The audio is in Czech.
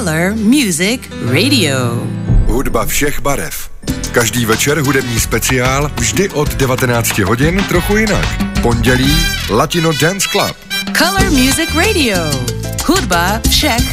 Color Music Radio. Hudba všech barev. Každý večer hudební speciál, vždy od 19 hodin trochu jinak. Pondělí Latino Dance Club. Color Music Radio. Hudba všech